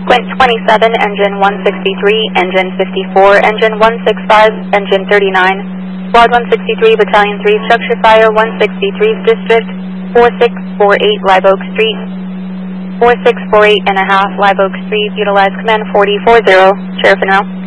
Frequent 27, engine 163, engine 54, engine 165, engine 39. Squad 163, Battalion 3, structure fire 163's District 4648 Live Oak Street. 4648 and a half Live Oak Street, utilize command 4040, Sheriff and now.